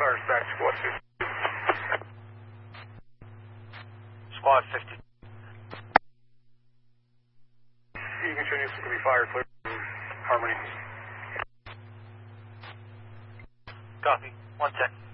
fires back, squad 50. Squad 50. You can continue to be fire clear from Harmony. Copy. 1 sec.